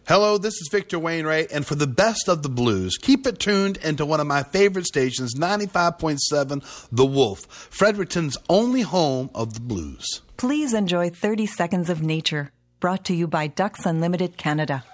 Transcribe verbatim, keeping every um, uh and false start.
Hello, this is Victor Wainwright, and for the best of the blues, keep it tuned into one of my favorite stations, ninety-five point seven The Wolf, Fredericton's only home of the blues. Please enjoy thirty seconds of nature, brought to you by Ducks Unlimited Canada.